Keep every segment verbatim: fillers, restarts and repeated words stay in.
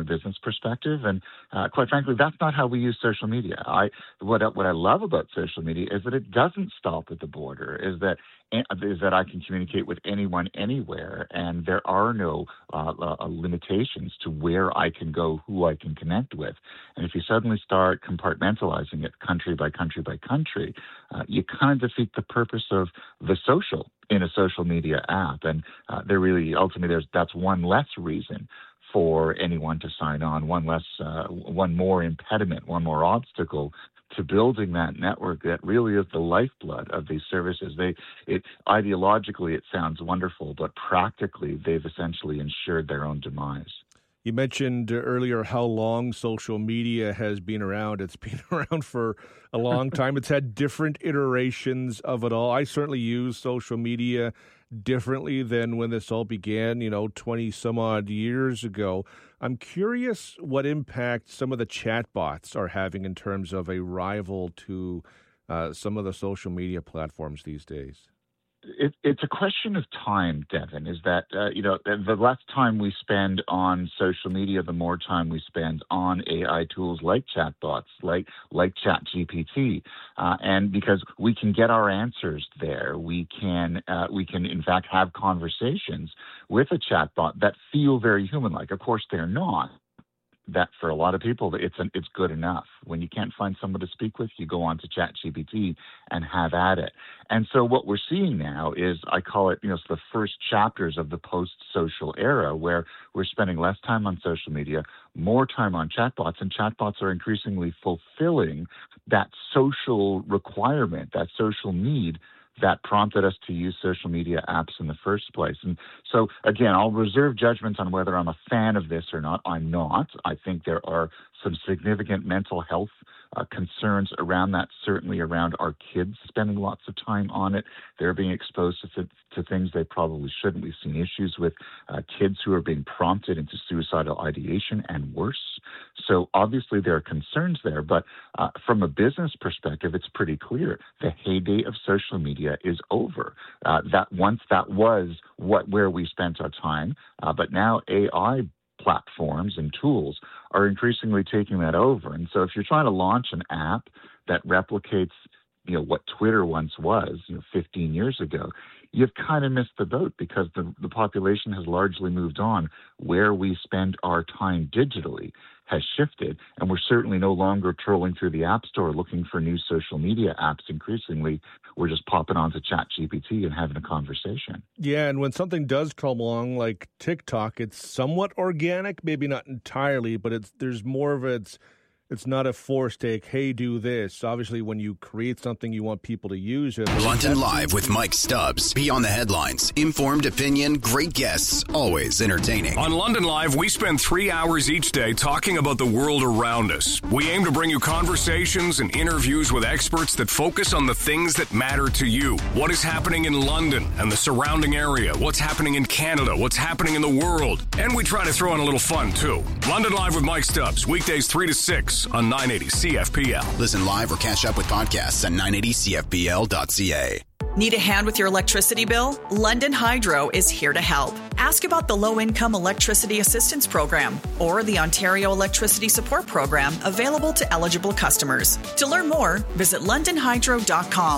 a business perspective. And uh, quite frankly, that's not how we use social media. I what what I love about social media is that it doesn't stop at the border. Is that is that I can communicate with anyone anywhere, and there are no uh, uh, limitations to where I can go, who I can connect with. And if you suddenly start compartmentalizing it country by country by country, uh, you kind of defeat the purpose of the social in a social media app. And uh, there really, ultimately, there's that's one less reason for anyone to sign on, one less, uh, one more impediment, one more obstacle to building that network that really is the lifeblood of these services. They, it ideologically, it sounds wonderful, but practically, they've essentially ensured their own demise. You mentioned earlier how long social media has been around. It's been around for a long time. It's had different iterations of it all. I certainly use social media differently than when this all began, you know, twenty some odd years ago. I'm curious what impact some of the chatbots are having in terms of a rival to uh, some of the social media platforms these days. It, it's a question of time, Devin, is that, uh, you know, the less time we spend on social media, the more time we spend on A I tools like chatbots, like like ChatGPT. Uh, and because we can get our answers there, we can, uh, we can, in fact, have conversations with a chatbot that feel very human-like. Of course, they're not. That for a lot of people, it's an, it's good enough. When you can't find someone to speak with, you go on to ChatGPT and have at it. And so what we're seeing now is, I call it, you know, the first chapters of the post-social era, where we're spending less time on social media, more time on chatbots, and chatbots are increasingly fulfilling that social requirement, that social need that prompted us to use social media apps in the first place. And so, again, I'll reserve judgments on whether I'm a fan of this or not. I'm not. I think there are some significant mental health uh, concerns around that, certainly around our kids spending lots of time on it. They're being exposed to, th- to things they probably shouldn't. We've seen issues with uh, kids who are being prompted into suicidal ideation and worse. So obviously there are concerns there, but uh, from a business perspective, it's pretty clear. The heyday of social media is over. Uh, that once that was what where we spent our time, uh, but now A I platforms and tools are increasingly taking that over. And so if you're trying to launch an app that replicates, you know, what Twitter once was, you know, fifteen years ago, you've kind of missed the boat, because the, the population has largely moved on. Where we spend our time digitally has shifted, and we're certainly no longer trolling through the App Store looking for new social media apps. Increasingly, we're just popping onto ChatGPT and having a conversation. Yeah, and when something does come along like TikTok, it's somewhat organic, maybe not entirely, but it's there's more of it's It's not a forced take, hey, do this. Obviously, when you create something, you want people to use it. London Live with Mike Stubbs. Beyond the headlines. Informed opinion, great guests, always entertaining. On London Live, we spend three hours each day talking about the world around us. We aim to bring you conversations and interviews with experts that focus on the things that matter to you. What is happening in London and the surrounding area? What's happening in Canada? What's happening in the world? And we try to throw in a little fun, too. London Live with Mike Stubbs, weekdays three to six. On nine eighty C F P L. Listen live or catch up with podcasts at nine eighty C F P L dot C A. Need a hand with your electricity bill? London Hydro is here to help. Ask about the Low-Income Electricity Assistance Program or the Ontario Electricity Support Program, available to eligible customers. To learn more, visit london hydro dot com.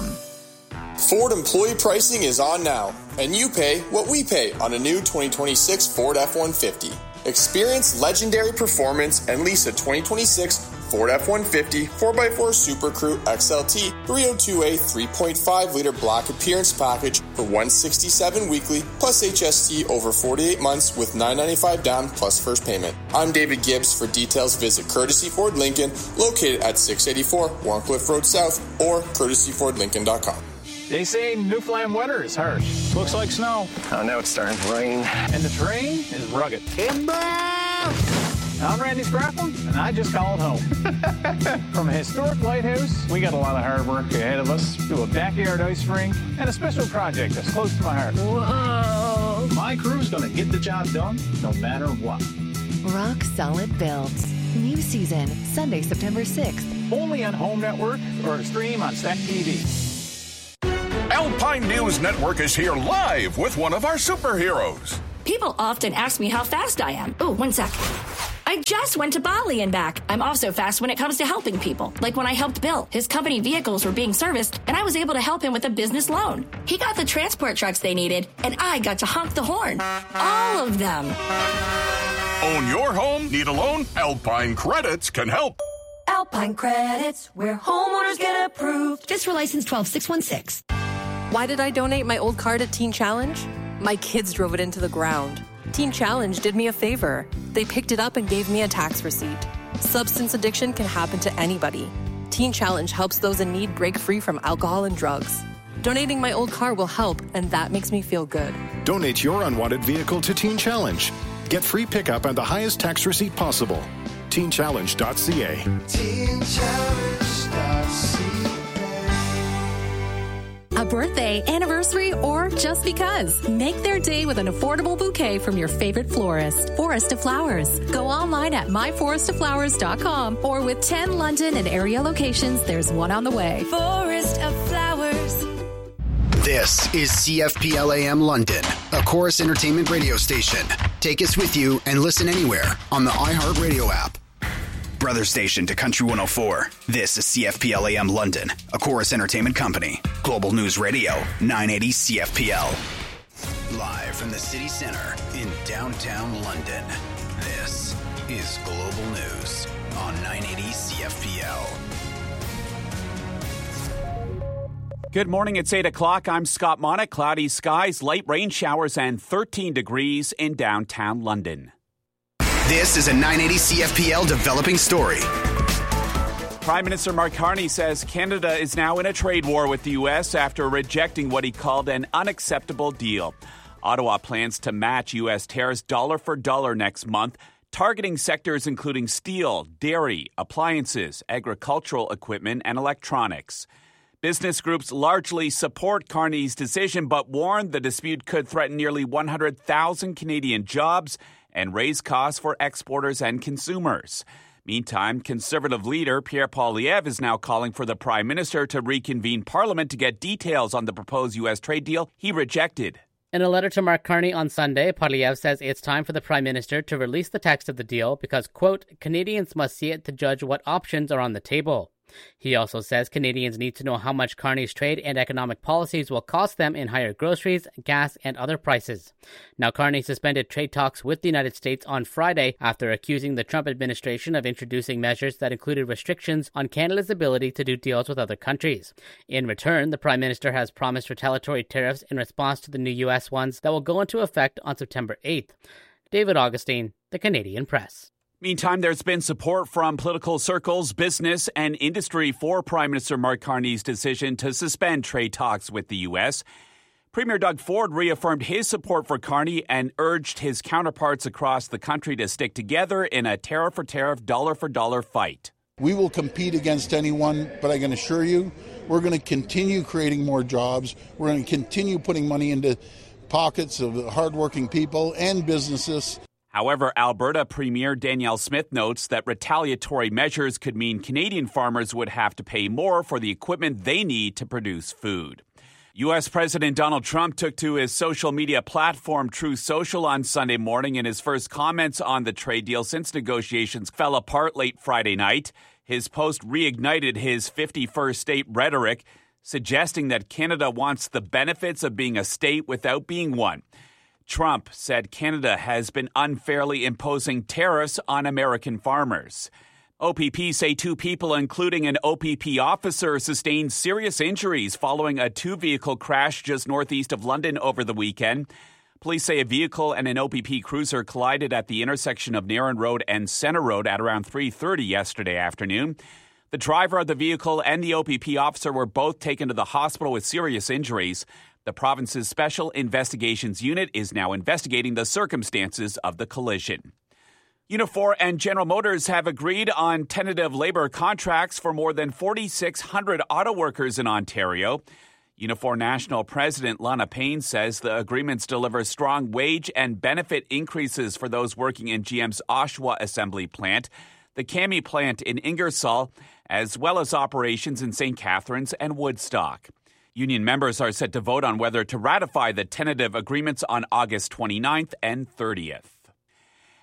Ford employee pricing is on now, and you pay what we pay on a new twenty twenty-six Ford F one fifty. Experience legendary performance and lease a twenty twenty-six Ford F one fifty four by four Super Crew X L T three oh two A three point five liter black appearance package for one hundred sixty-seven dollars weekly plus H S T over forty-eight months with nine hundred ninety-five dollars down plus first payment. I'm David Gibbs. For details, visit Courtesy Ford Lincoln, located at six eighty-four Warncliffe Road South, or courtesy ford lincoln dot com. They say Newfoundland weather is harsh. Looks like snow. Oh, now it's starting to rain. And the terrain is rugged. Timber! I'm Randy Scrappin, and I just called home. From a historic lighthouse, we got a lot of hard work ahead of us, to a backyard ice rink, and a special project that's close to my heart. Whoa! My crew's gonna get the job done, no matter what. Rock Solid Builds. New season, Sunday, September sixth. Only on Home Network or stream on Stack T V. Alpine News Network is here live with one of our superheroes. People often ask me how fast I am. Oh, one sec. I just went to Bali and back. I'm also fast when it comes to helping people. Like when I helped Bill. His company vehicles were being serviced, and I was able to help him with a business loan. He got the transport trucks they needed, and I got to honk the horn. All of them. Own your home? Need a loan? Alpine Credits can help. Alpine Credits, where homeowners get approved. Just for license twelve six one six. Why did I donate my old car to Teen Challenge? My kids drove it into the ground. Teen Challenge did me a favor. They picked it up and gave me a tax receipt. Substance addiction can happen to anybody. Teen Challenge helps those in need break free from alcohol and drugs. Donating my old car will help, and that makes me feel good. Donate your unwanted vehicle to Teen Challenge. Get free pickup and the highest tax receipt possible. teen challenge dot c a. teen challenge dot c a. A birthday, anniversary, or just because. Make their day with an affordable bouquet from your favorite florist. Forest of Flowers. Go online at my forest of flowers dot com or with ten London and area locations, there's one on the way. Forest of Flowers. This is C F P L A M London, a Chorus Entertainment radio station. Take us with you and listen anywhere on the iHeartRadio app. Brother station to Country one oh four. This is C F P L A M London, a Chorus Entertainment company. Global News Radio, nine eighty C F P L. Live from the city center in downtown London. This is Global News on nine eighty C F P L. Good morning. It's eight o'clock. I'm Scott Monick. Cloudy skies, light rain showers, and thirteen degrees in downtown London. This is a nine eighty C F P L developing story. Prime Minister Mark Carney says Canada is now in a trade war with the U S after rejecting what he called an unacceptable deal. Ottawa plans to match U S tariffs dollar for dollar next month, targeting sectors including steel, dairy, appliances, agricultural equipment, and electronics. Business groups largely support Carney's decision, but warn the dispute could threaten nearly one hundred thousand Canadian jobs and raise costs for exporters and consumers. Meantime, Conservative leader Pierre Poilievre is now calling for the Prime Minister to reconvene Parliament to get details on the proposed U S trade deal he rejected. In a letter to Mark Carney on Sunday, Poilievre says it's time for the Prime Minister to release the text of the deal because, quote, Canadians must see it to judge what options are on the table. He also says Canadians need to know how much Carney's trade and economic policies will cost them in higher groceries, gas, and other prices. Now, Carney suspended trade talks with the United States on Friday after accusing the Trump administration of introducing measures that included restrictions on Canada's ability to do deals with other countries. In return, the Prime Minister has promised retaliatory tariffs in response to the new U S ones that will go into effect on September eighth. David Augustine, The Canadian Press. Meantime, there's been support from political circles, business, and industry for Prime Minister Mark Carney's decision to suspend trade talks with the U S. Premier Doug Ford reaffirmed his support for Carney and urged his counterparts across the country to stick together in a tariff-for-tariff, dollar-for-dollar fight. We will compete against anyone, but I can assure you, we're going to continue creating more jobs. We're going to continue putting money into pockets of hardworking people and businesses. However, Alberta Premier Danielle Smith notes that retaliatory measures could mean Canadian farmers would have to pay more for the equipment they need to produce food. U S. President Donald Trump took to his social media platform Truth Social on Sunday morning in his first comments on the trade deal since negotiations fell apart late Friday night. His post reignited his fifty-first state rhetoric, suggesting that Canada wants the benefits of being a state without being one. Trump said Canada has been unfairly imposing tariffs on American farmers. O P P say two people, including an O P P officer, sustained serious injuries following a two-vehicle crash just northeast of London over the weekend. Police say a vehicle and an O P P cruiser collided at the intersection of Nairn Road and Centre Road at around three thirty yesterday afternoon. The driver of the vehicle and the O P P officer were both taken to the hospital with serious injuries. The province's Special Investigations Unit is now investigating the circumstances of the collision. Unifor and General Motors have agreed on tentative labor contracts for more than forty-six hundred auto workers in Ontario. Unifor National President Lana Payne says the agreements deliver strong wage and benefit increases for those working in G M's Oshawa assembly plant, the Kami plant in Ingersoll, as well as operations in Saint Catharines and Woodstock. Union members are set to vote on whether to ratify the tentative agreements on August twenty-ninth and thirtieth.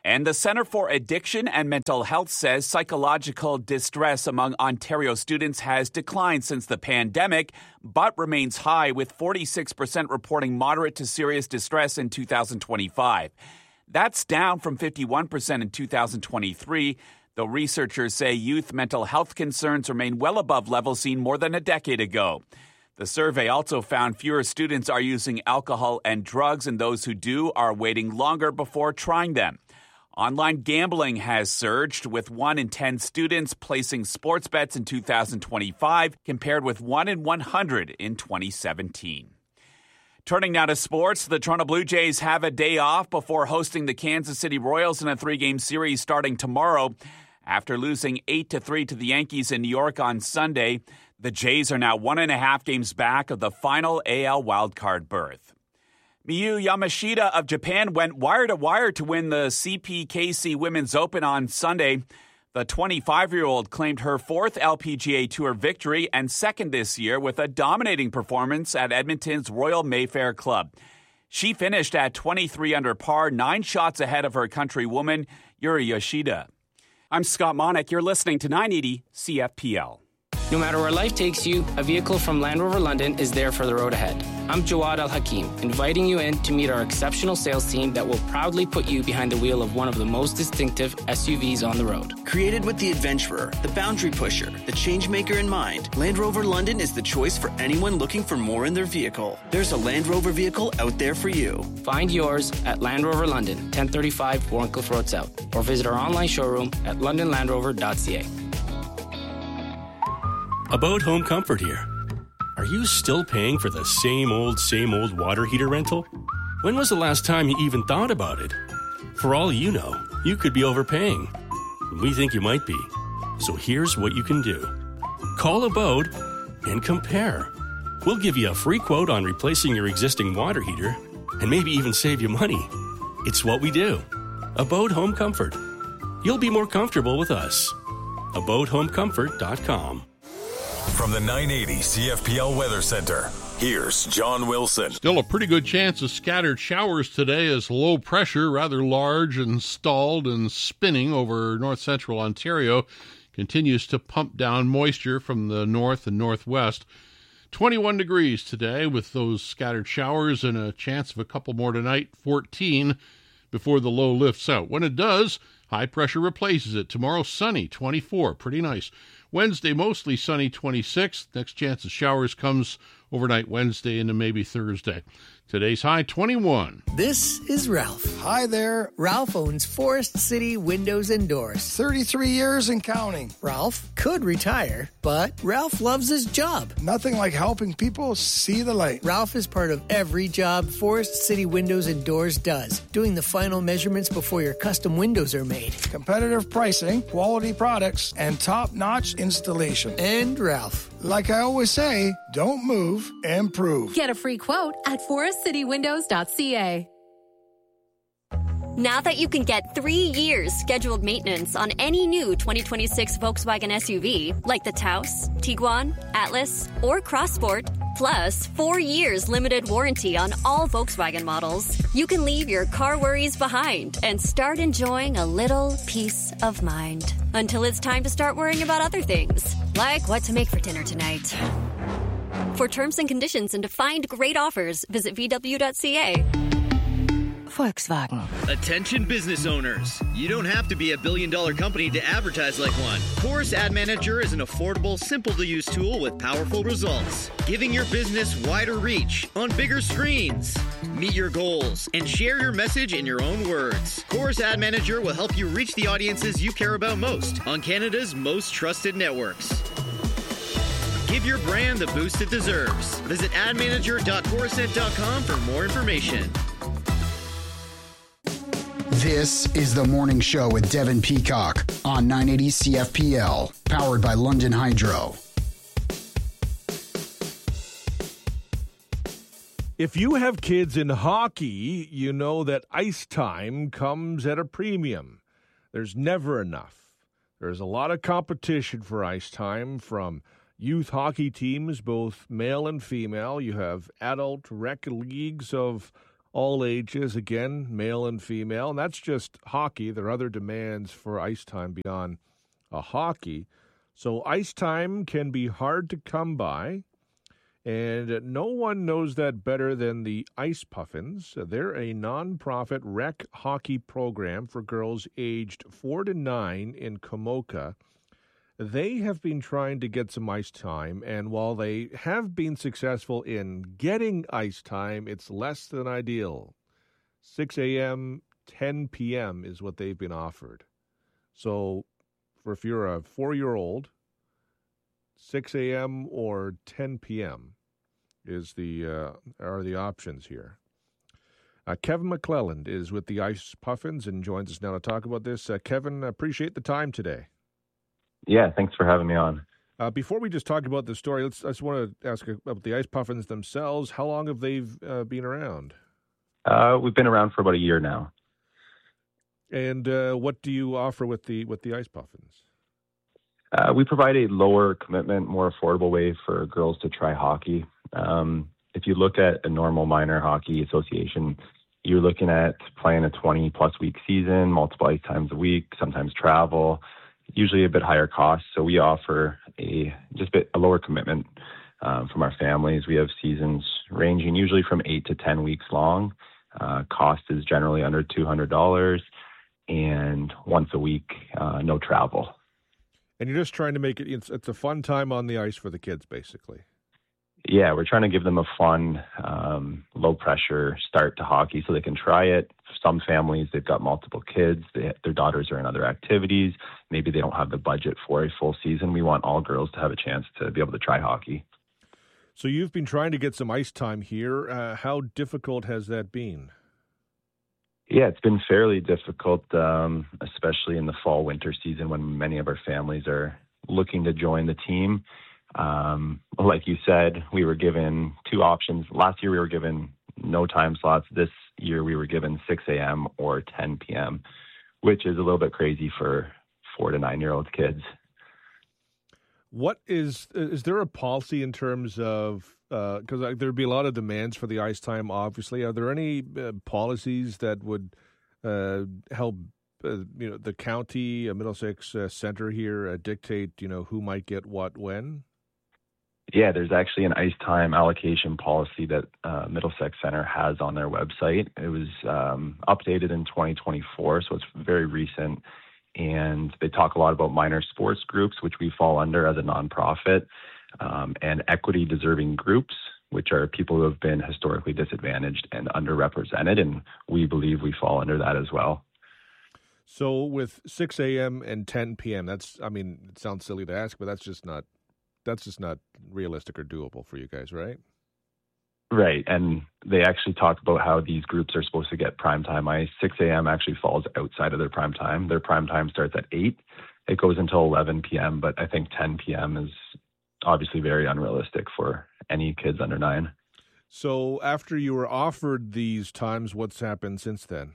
And the Centre for Addiction and Mental Health says psychological distress among Ontario students has declined since the pandemic, but remains high, with forty-six percent reporting moderate to serious distress in two thousand twenty-five. That's down from fifty-one percent in two thousand twenty-three, though researchers say youth mental health concerns remain well above levels seen more than a decade ago. The survey also found fewer students are using alcohol and drugs, and those who do are waiting longer before trying them. Online gambling has surged, with one in ten students placing sports bets in two thousand twenty-five, compared with one in one hundred in twenty seventeen. Turning now to sports, the Toronto Blue Jays have a day off before hosting the Kansas City Royals in a three-game series starting tomorrow. After losing eight to three to the Yankees in New York on Sunday, the Jays are now one and a half games back of the final A L wildcard berth. Miyu Yamashita of Japan went wire-to-wire to win the C P K C Women's Open on Sunday. The twenty-five-year-old claimed her fourth L P G A Tour victory and second this year with a dominating performance at Edmonton's Royal Mayfair Club. She finished at twenty-three under par, nine shots ahead of her countrywoman, Yuri Yoshida. I'm Scott Monick. You're listening to nine eighty C F P L. No matter where life takes you, a vehicle from Land Rover London is there for the road ahead. I'm Jawad Al-Hakim, inviting you in to meet our exceptional sales team that will proudly put you behind the wheel of one of the most distinctive S U Vs on the road. Created with the adventurer, the boundary pusher, the changemaker in mind, Land Rover London is the choice for anyone looking for more in their vehicle. There's a Land Rover vehicle out there for you. Find yours at Land Rover London, ten thirty-five Warncliffe Road South, or visit our online showroom at london land rover dot c a. About Home Comfort here. Are you still paying for the same old, same old water heater rental? When was the last time you even thought about it? For all you know, you could be overpaying. We think you might be. So here's what you can do. Call Abode and compare. We'll give you a free quote on replacing your existing water heater and maybe even save you money. It's what we do. Abode Home Comfort. You'll be more comfortable with us. abode home comfort dot com. From the nine eighty C F P L Weather Center, here's John Wilson. Still a pretty good chance of scattered showers today as low pressure, rather large and stalled and spinning over north-central Ontario, continues to pump down moisture from the north and northwest. twenty-one degrees today with those scattered showers and a chance of a couple more tonight, fourteen before the low lifts out. When it does, high pressure replaces it. Tomorrow, sunny, twenty-four, pretty nice. Wednesday, mostly sunny, twenty-six. Next chance of showers comes overnight Wednesday into maybe Thursday. Today's high, twenty-one. This is Ralph. Hi there. Ralph owns Forest City Windows and Doors. thirty-three years and counting. Ralph could retire, but Ralph loves his job. Nothing like helping people see the light. Ralph is part of every job Forest City Windows and Doors does, doing the final measurements before your custom windows are made. Competitive pricing, quality products, and top-notch installation. And Ralph. Like I always say, don't move, improve. Get a free quote at forest city windows dot c a. Now that you can get three years scheduled maintenance on any new twenty twenty-six Volkswagen S U V, like the Taos, Tiguan, Atlas, or Crossport, plus four years limited warranty on all Volkswagen models, you can leave your car worries behind and start enjoying a little peace of mind. Until it's time to start worrying about other things, like what to make for dinner tonight. For terms and conditions and to find great offers, visit v w dot c a. Volkswagen. Attention business owners. You don't have to be a billion dollar company to advertise like one. Chorus Ad Manager is an affordable, simple to use tool with powerful results, giving your business wider reach on bigger screens. Meet your goals and share your message in your own words. Chorus Ad Manager will help you reach the audiences you care about most on Canada's most trusted networks. Give your brand the boost it deserves. Visit ad manager dot corusent dot com for more information. This is The Morning Show with Devin Peacock on nine eighty C F P L, powered by London Hydro. If you have kids in hockey, you know that ice time comes at a premium. There's never enough. There's a lot of competition for ice time from youth hockey teams, both male and female. You have adult rec leagues of all ages, again, male and female. And that's just hockey. There are other demands for ice time beyond a hockey. So ice time can be hard to come by. And no one knows that better than the Ice Puffins. They're a nonprofit rec hockey program for girls aged four to nine in Komoka. They have been trying to get some ice time, and while they have been successful in getting ice time, it's less than ideal. six a.m., ten p.m. is what they've been offered. So for if you're a four-year-old, six a.m. or ten p.m. is the uh, are the options here. Uh, Kevin McClelland is with the Ice Puffins and joins us now to talk about this. Uh, Kevin, appreciate the time today. Yeah, thanks for having me on. Uh, before we just talk about the story, let's I just want to ask about the Ice Puffins themselves. How long have they uh, been around? Uh, we've been around for about a year now. And uh, what do you offer with the with the Ice Puffins? Uh, we provide a lower commitment, more affordable way for girls to try hockey. Um, if you look at a normal minor hockey association, you're looking at playing a twenty plus week season, multiple ice times a week, sometimes travel, usually a bit higher cost. So we offer a just a, bit, a lower commitment um, from our families. We have seasons ranging usually from eight to ten weeks long. Uh, cost is generally under two hundred dollars, and once a week, uh, no travel. And you're just trying to make it, it's, it's a fun time on the ice for the kids, basically. Yeah, we're trying to give them a fun, um, low-pressure start to hockey so they can try it. Some families, they've got multiple kids. They, their daughters are in other activities. Maybe they don't have the budget for a full season. We want all girls to have a chance to be able to try hockey. So you've been trying to get some ice time here. Uh, how difficult has that been? Yeah, it's been fairly difficult, um, especially in the fall, winter season when many of our families are looking to join the team. Um, like you said, we were given two options. Last year we were given no time slots. This year we were given six a.m. or ten p.m., which is a little bit crazy for four to nine-year-old kids. What is, is there a policy in terms of, because uh, there'd be a lot of demands for the ice time, obviously. Are there any uh, policies that would uh, help, uh, you know, the county, uh, Middlesex uh, Center here uh, dictate, you know, who might get what when? Yeah, there's actually an ice time allocation policy that uh, Middlesex Center has on their website. It was um, updated in twenty twenty-four, so it's very recent. And they talk a lot about minor sports groups, which we fall under as a nonprofit, um, and equity deserving groups, which are people who have been historically disadvantaged and underrepresented. And we believe we fall under that as well. So with six a.m. and ten p.m., that's, I mean, it sounds silly to ask, but that's just not, that's just not realistic or doable for you guys, right? Right. And they actually talk about how these groups are supposed to get primetime ice. six a.m. actually falls outside of their prime time. Their prime time starts at eight. It goes until eleven p.m., but I think ten p.m. is obviously very unrealistic for any kids under nine. So after you were offered these times, what's happened since then?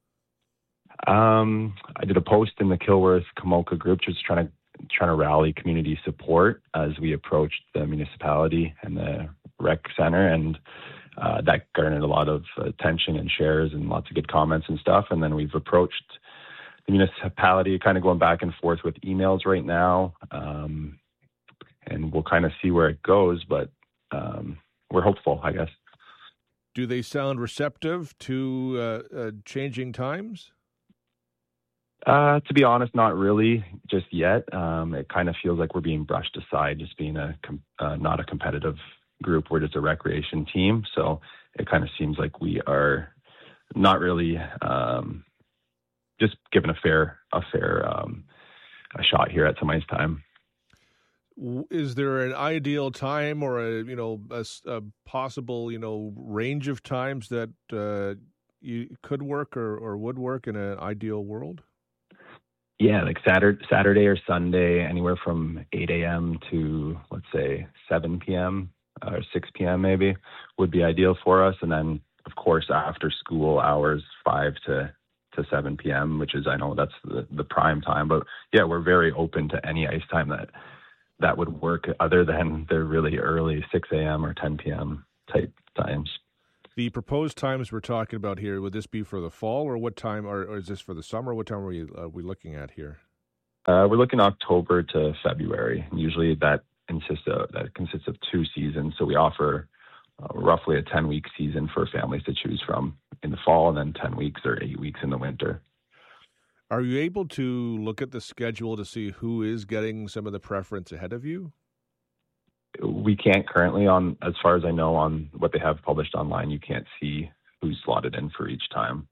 Um, I did a post in the Kilworth Komoka group just trying to trying to rally community support as we approached the municipality and the rec center, and uh, that garnered a lot of attention and shares and lots of good comments and stuff. And then we've approached the municipality, kind of going back and forth with emails right now, um, and we'll kind of see where it goes, but um, we're hopeful, I guess. Do they sound receptive to uh, uh, changing times? Uh, to be honest, not really just yet. Um, it kind of feels like we're being brushed aside, just being a com- uh, not a competitive group. We're just a recreation team. So it kind of seems like we are not really um, just given a fair a fair um, a shot here at some ice time. Is there an ideal time or a you know a, a possible you know range of times that uh, you could work or, or would work in an ideal world? Yeah, like Saturday, Saturday or Sunday, anywhere from eight a.m. to, let's say, seven p.m. or six p.m. maybe would be ideal for us. And then, of course, after school hours, five to, to seven p.m., which is, I know that's the, the prime time. But, yeah, we're very open to any ice time that that would work other than the really early six a.m. or ten p.m. type times. The proposed times we're talking about here, would this be for the fall, or what time, or, or is this for the summer? What time are we, are we looking at here? Uh, we're looking October to February. Usually that consists of, that consists of two seasons. So we offer uh, roughly a ten-week season for families to choose from in the fall, and then ten weeks or eight weeks in the winter. Are you able to look at the schedule to see who is getting some of the preference ahead of you? We can't currently, on as far as I know, on what they have published online, you can't see who's slotted in for each time.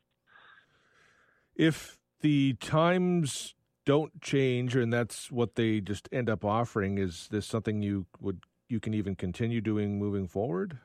If the times don't change and that's what they just end up offering, is this something you would you can even continue doing moving forward?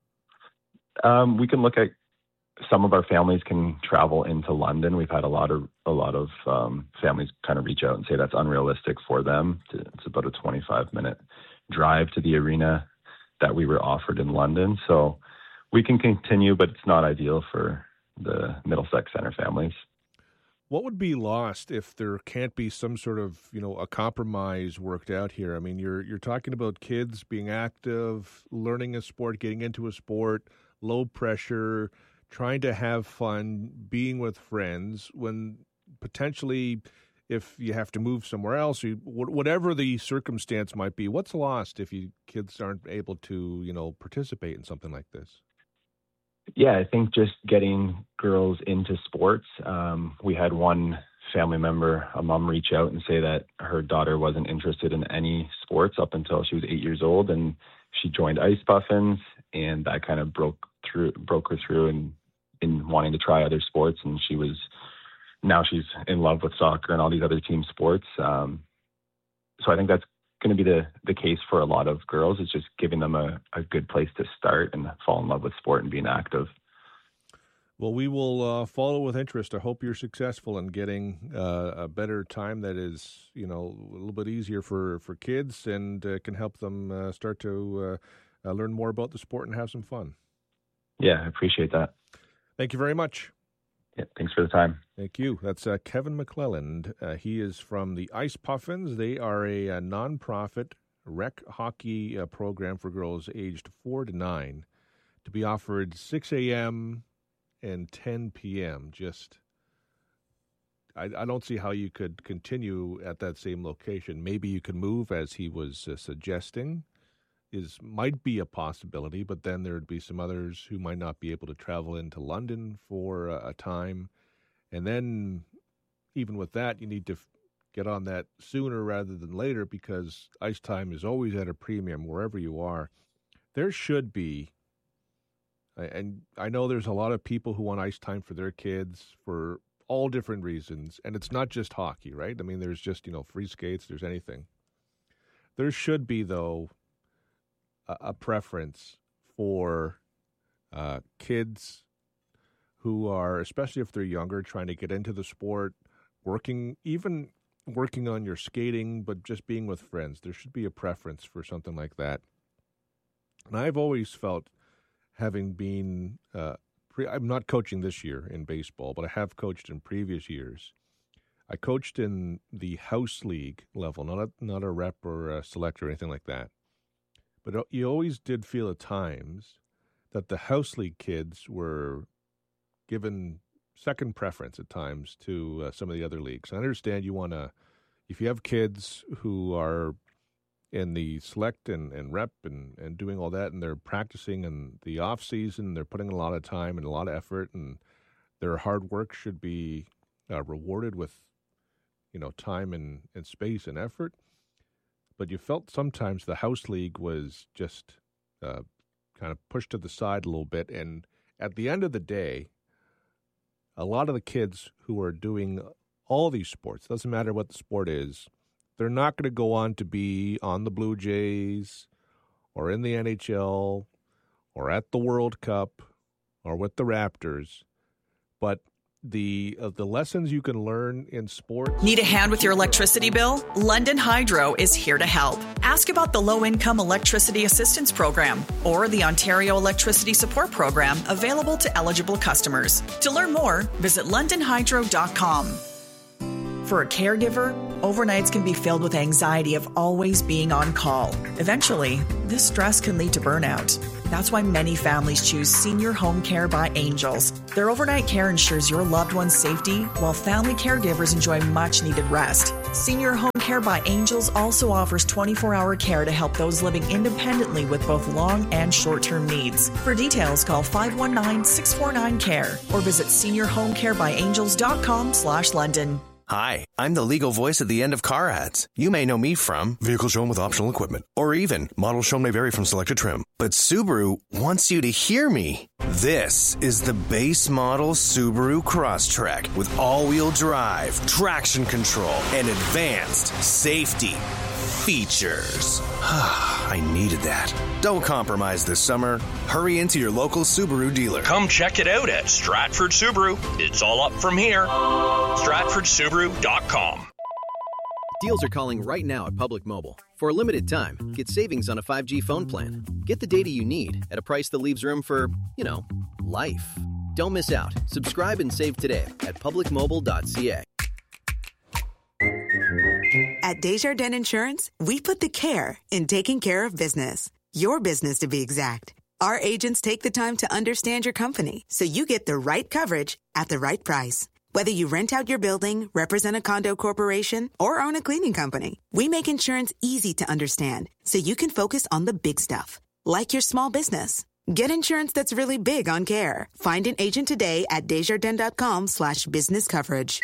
Um, we can look at some of our families can travel into London. We've had a lot of a lot of um, families kind of reach out and say that's unrealistic for them. It's about a twenty-five minute drive to the arena that we were offered in London. So we can continue, but it's not ideal for the Middlesex Center families. What would be lost if there can't be some sort of, you know, a compromise worked out here? I mean, you're you're talking about kids being active, learning a sport, getting into a sport, low pressure, trying to have fun, being with friends, when potentially if you have to move somewhere else, you, whatever the circumstance might be, what's lost if you kids aren't able to, you know, participate in something like this? Yeah, I think just getting girls into sports. Um, we had one family member, a mom, reach out and say that her daughter wasn't interested in any sports up until she was eight years old, and she joined Ice Puffins, and that kind of broke through, broke her through in, in wanting to try other sports. And she was now she's in love with soccer and all these other team sports. Um, so I think that's going to be the, the case for a lot of girls. It's just giving them a, a good place to start and fall in love with sport and being active. Well, we will uh, follow with interest. I hope you're successful in getting uh, a better time that is, you know, a little bit easier for, for kids and uh, can help them uh, start to uh, uh, learn more about the sport and have some fun. Yeah, I appreciate that. Thank you very much. Yeah, thanks for the time. Thank you. That's uh, Kevin McClelland. Uh, he is from the Ice Puffins. They are a, a nonprofit rec hockey uh, program for girls aged four to nine, to be offered six a.m. and ten p.m. Just, I, I don't see how you could continue at that same location. Maybe you could move, as he was uh, suggesting. Is might be a possibility, but then there would be some others who might not be able to travel into London for a, a time. And then even with that, you need to f- get on that sooner rather than later, because ice time is always at a premium wherever you are. There should be, and I know there's a lot of people who want ice time for their kids for all different reasons. And it's not just hockey, right? I mean, there's just, you know, free skates, there's anything. There should be, though, a preference for uh, kids who are, especially if they're younger, trying to get into the sport, working, even working on your skating, but just being with friends. There should be a preference for something like that. And I've always felt, having been, uh, pre- I'm not coaching this year in baseball, but I have coached in previous years. I coached in the house league level, not a, not a rep or a select or anything like that. But you always did feel at times that the house league kids were given second preference at times to uh, some of the other leagues. I understand you want to, if you have kids who are in the select and, and rep and, and doing all that, and they're practicing in the off season, they're putting a lot of time and a lot of effort, and their hard work should be uh, rewarded with, you know, time and, and space and effort. But you felt sometimes the house league was just uh, kind of pushed to the side a little bit. And at the end of the day, a lot of the kids who are doing all these sports, doesn't matter what the sport is, they're not going to go on to be on the Blue Jays or in the N H L or at the World Cup or with the Raptors. But the uh, the lessons you can learn in sports. Need a hand with your electricity bill? London Hydro is here to help. Ask about the Low-Income Electricity Assistance Program or the Ontario Electricity Support Program, available to eligible customers. To learn more, visit london hydro dot com. For a caregiver Overnights can be filled with anxiety of always being on call. Eventually, this stress can lead to burnout. That's why many families choose Senior Home Care by Angels. Their overnight care ensures your loved one's safety, while family caregivers enjoy much-needed rest. Senior Home Care by Angels also offers twenty-four hour care to help those living independently with both long and short-term needs. For details, call five one nine, six four nine, C A R E or visit senior home care by angels dot com slash London. Hi, I'm the legal voice at the end of car ads. You may know me from vehicle shown with optional equipment, or even model shown may vary from selected trim. But Subaru wants you to hear me. This is the base model Subaru Crosstrek with all-wheel drive, traction control, and advanced safety features. I needed that. Don't compromise this summer. Hurry into your local Subaru dealer. Come check it out at Stratford Subaru. It's all up from here. Stratford Subaru dot com. Deals are calling right now at Public Mobile. For a limited time, get savings on a five G phone plan. Get the data you need at a price that leaves room for, you know, life. Don't miss out. Subscribe and save today at public mobile dot c a. At Desjardins Insurance, we put the care in taking care of business. Your business, to be exact. Our agents take the time to understand your company so you get the right coverage at the right price. Whether you rent out your building, represent a condo corporation, or own a cleaning company, we make insurance easy to understand so you can focus on the big stuff, like your small business. Get insurance that's really big on care. Find an agent today at desjardins.com slash business coverage.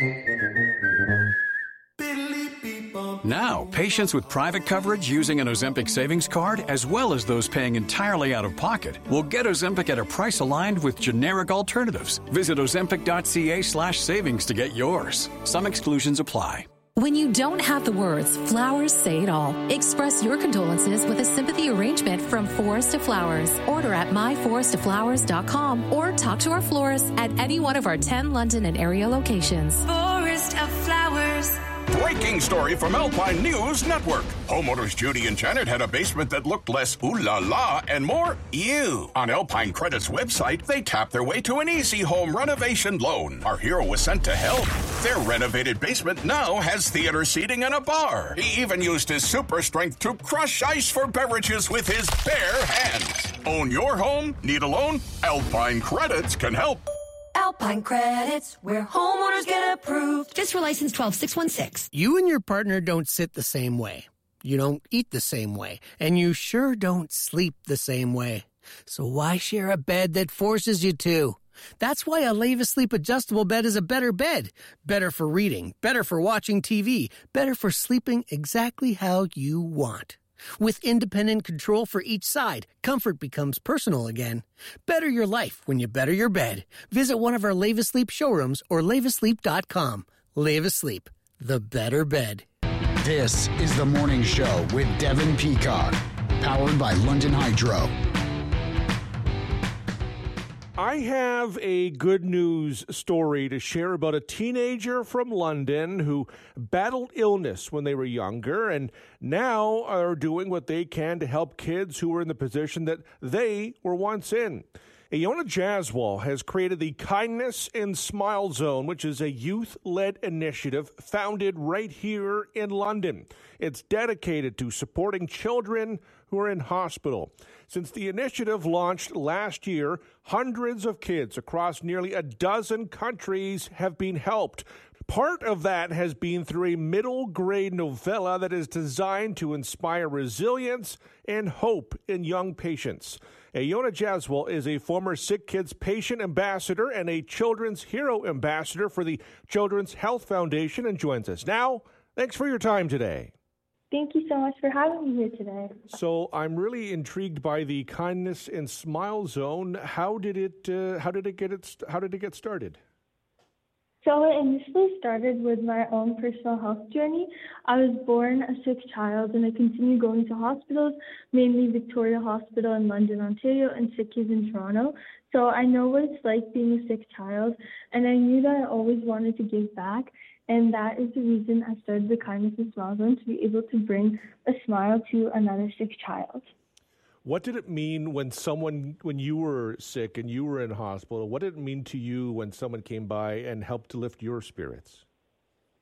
Now, patients with private coverage using an Ozempic savings card, as well as those paying entirely out of pocket, will get Ozempic at a price aligned with generic alternatives. Visit ozempic dot c a slash savings to get yours. Some exclusions apply. When you don't have the words, flowers say it all. Express your condolences with a sympathy arrangement from Forest to Flowers. Order at my forest to flowers dot com or talk to our florist at any one of our ten London and area locations. Forest of Flowers. Breaking story from Alpine News Network. Homeowners Judy and Janet had a basement that looked less ooh la la and more ew. On Alpine Credit's website, they tapped their way to an easy home renovation loan. Our hero was sent to help. Their renovated basement now has theater seating and a bar. He even used his super strength to crush ice for beverages with his bare hands. Own your home? Need a loan? Alpine Credits can help. Alpine Credits, where homeowners get approved. Fiscal license twelve six one six. You and your partner don't sit the same way. You don't eat the same way. And you sure don't sleep the same way. So why share a bed that forces you to? That's why a Leva Sleep adjustable bed is a better bed. Better for reading, better for watching T V, better for sleeping exactly how you want. With independent control for each side, comfort becomes personal again. Better your life when you better your bed. Visit one of our Leva Sleep showrooms or leva sleep dot com. Leva Sleep, the better bed. This is The Morning Show with Devin Peacock, powered by London Hydro. I have a good news story to share about a teenager from London who battled illness when they were younger and now are doing what they can to help kids who were in the position that they were once in. Iona Jaswal has created the Kindness and Smile Zone, which is a youth-led initiative founded right here in London. It's dedicated to supporting children who are in hospital. Since the initiative launched last year, hundreds of kids across nearly a dozen countries have been helped. Part of that has been through a middle-grade novella that is designed to inspire resilience and hope in young patients. Iona Jaswal is a former Sick Kids patient ambassador and a Children's Hero ambassador for the Children's Health Foundation and joins us now. Thanks for your time today. Thank you so much for having me here today. So I'm really intrigued by the Kindness and Smile Zone. How did it? Uh, how did it get it? How did it get started? So it initially started with my own personal health journey. I was born a sick child, and I continued going to hospitals, mainly Victoria Hospital in London, Ontario, and Sick Kids in Toronto. So I know what it's like being a sick child, and I knew that I always wanted to give back. And that is the reason I started the Kindness and Smile Zone, to be able to bring a smile to another sick child. What did it mean when someone, when you were sick and you were in hospital, what did it mean to you when someone came by and helped to lift your spirits?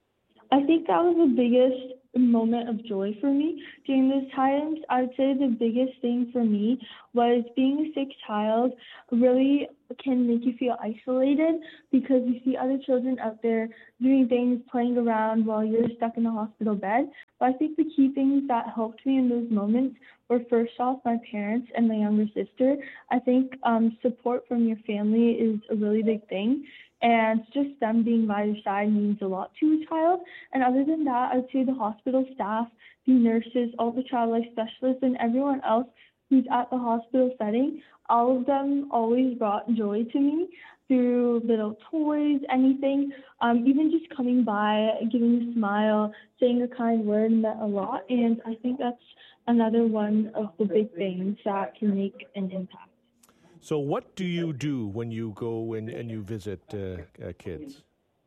I think that was the biggest moment of joy for me during those times. I would say the biggest thing for me was being a sick child really can make you feel isolated because you see other children out there doing things, playing around while you're stuck in a hospital bed. But I think the key things that helped me in those moments were first off my parents and my younger sister. I think um, support from your family is a really big thing. And just them being by your side means a lot to a child. And other than that, I would say the hospital staff, the nurses, all the child life specialists, and everyone else who's at the hospital setting, all of them always brought joy to me through little toys, anything, um, even just coming by, giving a smile, saying a kind word meant a lot. And I think that's another one of the big things that can make an impact. So what do you do when you go and, and you visit uh, uh, kids?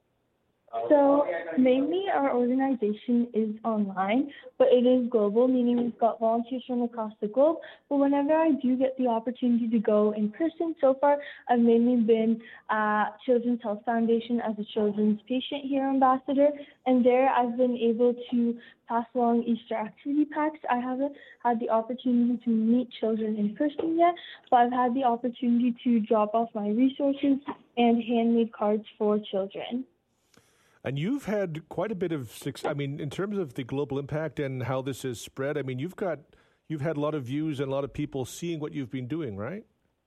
So mainly our organization is online, but it is global, meaning we've got volunteers from across the globe. But whenever I do get the opportunity to go in person, so far I've mainly been at Children's Health Foundation as a children's patient here ambassador, and there I've been able to pass along Easter activity packs. I haven't had the opportunity to meet children in person yet, but I've had the opportunity to drop off my resources and handmade cards for children. And you've had quite a bit of success. I mean, in terms of the global impact and how this has spread, I mean, you've got, you've had a lot of views and a lot of people seeing what you've been doing, right?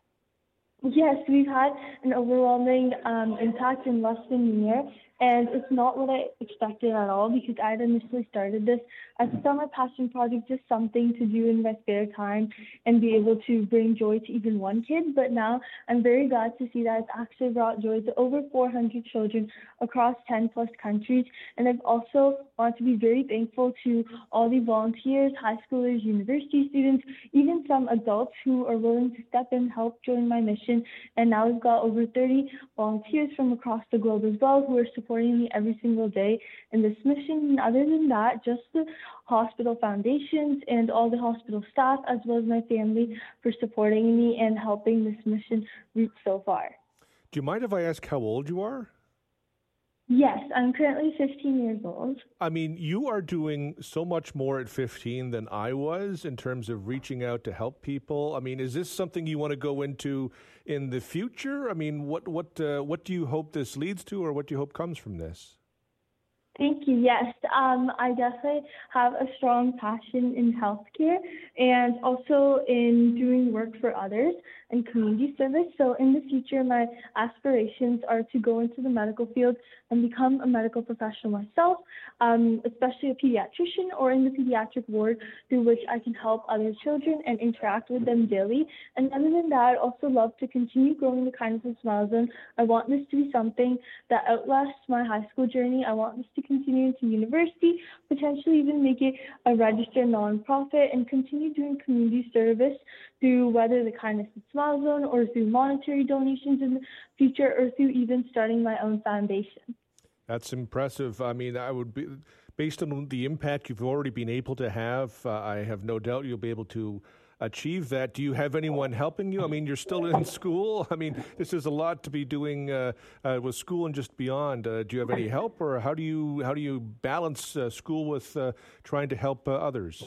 Yes, we've had an overwhelming um, impact in less than a year, and it's not what I expected at all because I had initially started this as a summer passion project, just something to do in my spare time and be able to bring joy to even one kid. But now I'm very glad to see that it's actually brought joy to over four hundred children across ten plus countries. And I've also want to be very thankful to all the volunteers, high schoolers, university students, even some adults who are willing to step in and help join my mission. And now we've got over thirty volunteers from across the globe as well who are supporting me every single day in this mission. And other than that, just the hospital foundations and all the hospital staff, as well as my family, for supporting me and helping this mission reach so far. Do you mind if I ask how old you are? Yes, I'm currently fifteen years old. I mean, you are doing so much more at fifteen than I was in terms of reaching out to help people. I mean, is this something you want to go into in the future? I mean, what what uh, what do you hope this leads to, or what do you hope comes from this? Thank you. Yes, um, I definitely have a strong passion in healthcare and also in doing work for others and community service. So in the future, my aspirations are to go into the medical field and become a medical professional myself, um, especially a pediatrician or in the pediatric ward through which I can help other children and interact with them daily. And other than that, I'd also love to continue growing the Kindness and Smile Zone. I want this to be something that outlasts my high school journey. I want this to continue into university, potentially even make it a registered nonprofit and continue doing community service through whether the Kindness and Smile Zone or through monetary donations in the future or through even starting my own foundation. That's impressive. I mean, I would be, based on the impact you've already been able to have, uh, I have no doubt you'll be able to achieve that. Do you have anyone helping you? I mean, you're still in school. I mean, this is a lot to be doing uh, uh, with school and just beyond. Uh, do you have any help, or how do you how do you balance uh, school with uh, trying to help uh, others?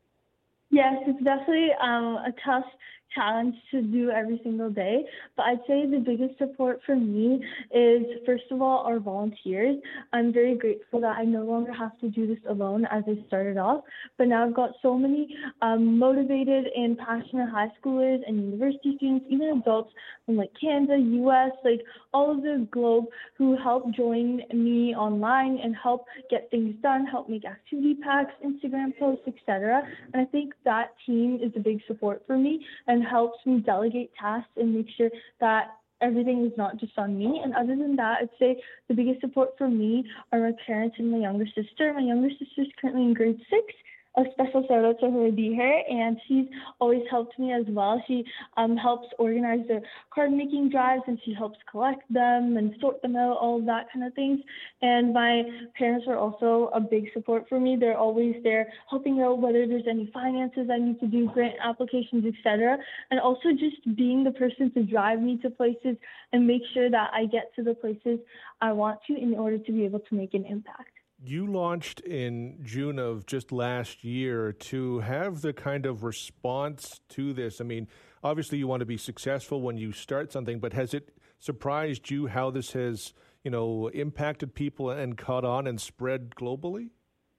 Yes, it's definitely um, a tough challenge to do every single day, but I'd say the biggest support for me is, first of all, our volunteers. I'm very grateful that I no longer have to do this alone as I started off, but now I've got so many um, motivated and passionate high schoolers and university students, even adults from like Canada, U S, like all of the globe who help join me online and help get things done, help make activity packs, Instagram posts, et cetera. And I think that team is a big support for me and helps me delegate tasks and make sure that everything is not just on me. And other than that, I'd say the biggest support for me are my parents and my younger sister. My younger sister is currently in grade six. A special shout out to her, be her, and she's always helped me as well. She um, helps organize the card making drives, and she helps collect them and sort them out, all of that kind of things. And my parents are also a big support for me. They're always there helping out whether there's any finances I need to do, grant applications, et cetera. And also just being the person to drive me to places and make sure that I get to the places I want to in order to be able to make an impact. You launched in June of just last year. To have the kind of response to this, I mean, obviously you want to be successful when you start something, but has it surprised you how this has, you know, impacted people and caught on and spread globally?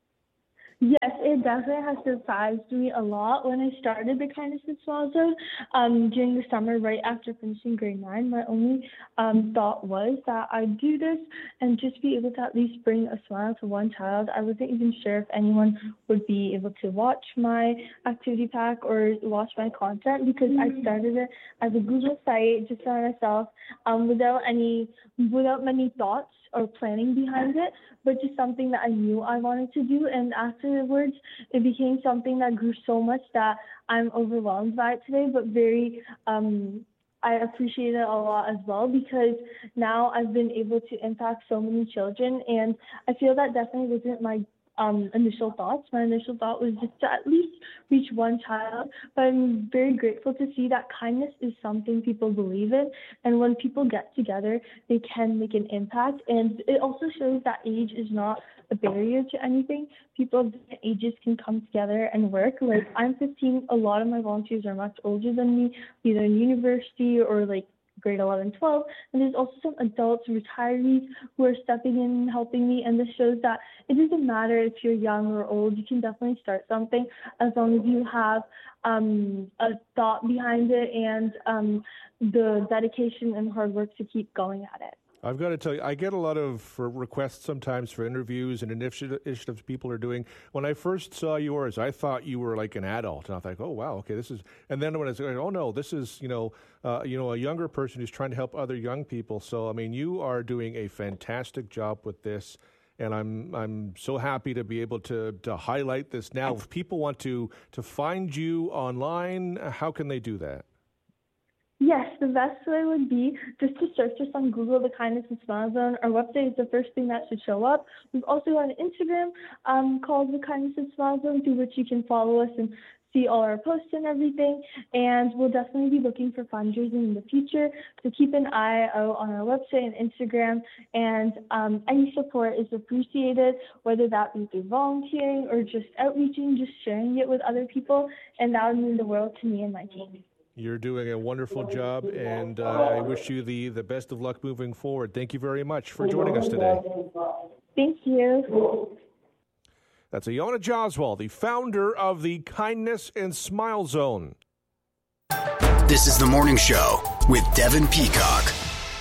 Yes, it definitely has surprised me a lot. When I started the Kindness and Smile Zone um, during the summer, right after finishing grade nine, my only um, thought was that I'd do this and just be able to at least bring a smile to one child. I wasn't even sure if anyone would be able to watch my activity pack or watch my content, because I started it as a Google site just by myself, um, without any, without many thoughts or planning behind it, but just something that I knew I wanted to do. And afterwards, it became something that grew so much that I'm overwhelmed by it today, but very, um, I appreciate it a lot as well, because now I've been able to impact so many children, and I feel that definitely wasn't my Um, initial thoughts. My initial thought was just to at least reach one child, but I'm very grateful to see that kindness is something people believe in, and when people get together, they can make an impact. And it also shows that age is not a barrier to anything. People of different ages can come together and work. Like, I'm fifteen, a lot of my volunteers are much older than me, either in university or like grade eleven, twelve, and there's also some adults, retirees, who are stepping in and helping me, and this shows that it doesn't matter if you're young or old, you can definitely start something as long as you have um, a thought behind it and um, the dedication and hard work to keep going at it. I've got to tell you, I get a lot of requests sometimes for interviews and initiatives people are doing. When I first saw yours, I thought you were like an adult, and I thought, oh wow, okay, this is. And then when I said, oh no, this is you know, uh, you know, a younger person who's trying to help other young people. So I mean, you are doing a fantastic job with this, and I'm I'm so happy to be able to to highlight this now. If people want to to find you online, how can they do that? Yes, the best way would be just to search us on Google, The Kindness and Smile Zone. Our website is the first thing that should show up. We've also got an Instagram um, called The Kindness and Smile Zone, through which you can follow us and see all our posts and everything. And we'll definitely be looking for fundraising in the future, so keep an eye out on our website and Instagram. And um, any support is appreciated, whether that be through volunteering or just outreaching, just sharing it with other people. And that would mean the world to me and my team. You're doing a wonderful job, and uh, I wish you the, the best of luck moving forward. Thank you very much for joining us today. Thank you. That's Iona Joswal, the founder of the Kindness and Smile Zone. This is The Morning Show with Devin Peacock.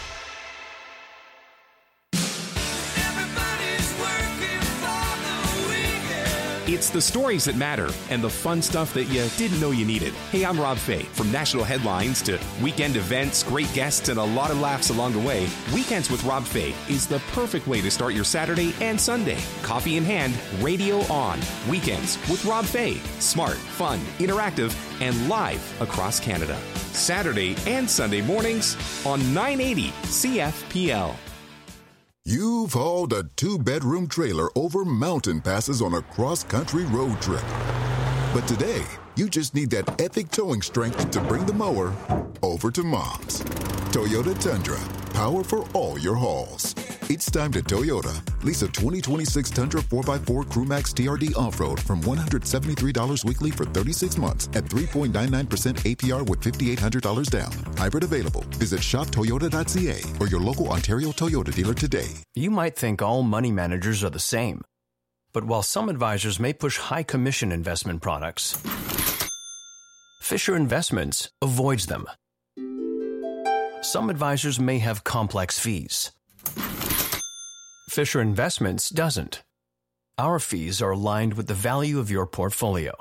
It's the stories that matter and the fun stuff that you didn't know you needed. Hey, I'm Rob Fay. From national headlines to weekend events, great guests, and a lot of laughs along the way, Weekends with Rob Fay is the perfect way to start your Saturday and Sunday. Coffee in hand, radio on. Weekends with Rob Fay. Smart, fun, interactive, and live across Canada. Saturday and Sunday mornings on nine eighty C F P L. You've hauled a two-bedroom trailer over mountain passes on a cross-country road trip. But today, you just need that epic towing strength to bring the mower over to Mom's. Toyota Tundra, power for all your hauls. It's time to Toyota. Lease a twenty twenty-six Tundra four by four Crewmax T R D Off-Road from one hundred seventy-three dollars weekly for thirty-six months at three point nine nine percent A P R with five thousand eight hundred dollars down. Hybrid available. Visit shop toyota dot c a or your local Ontario Toyota dealer today. You might think all money managers are the same. But while some advisors may push high commission investment products, Fisher Investments avoids them. Some advisors may have complex fees. Fisher Investments doesn't. Our fees are aligned with the value of your portfolio.